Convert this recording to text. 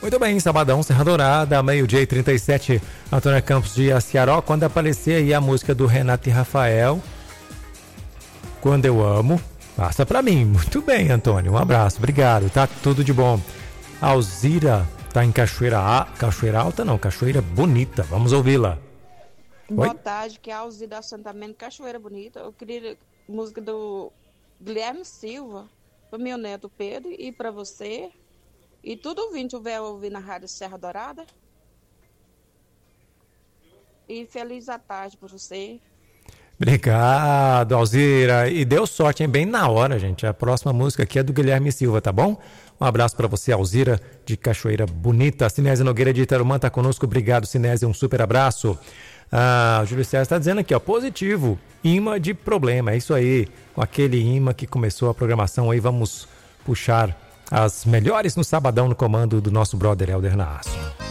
Muito bem, sabadão, Serra Dourada, meio-dia e 37, Antônia Campos de Aciaró, quando aparecer aí a música do Renato e Rafael, Quando Eu Amo, passa pra mim. Muito bem, Antônio, um abraço, obrigado, tá tudo de bom. Alzira tá em Cachoeira Alta, não, Cachoeira Bonita, vamos ouvi-la. Boa tarde, que é a Alzira do assentamento Cachoeira Bonita. Eu queria música do Guilherme Silva, pro meu neto Pedro e pra você. E tudo ouvinte tiver ouvindo na Rádio Serra Dourada. E feliz à tarde pra você. Obrigado, Alzira. E deu sorte, hein? Bem na hora, gente. A próxima música aqui é do Guilherme Silva, tá bom? Um abraço pra você, Alzira, de Cachoeira Bonita. Cinésia Nogueira de Itarumã tá conosco. Obrigado, Cinésia. Um super abraço. O Júlio César está dizendo aqui, ó, positivo, imã de problema, é isso aí, com aquele imã que começou a programação aí, vamos puxar as melhores no sabadão no comando do nosso brother Helder Nasso.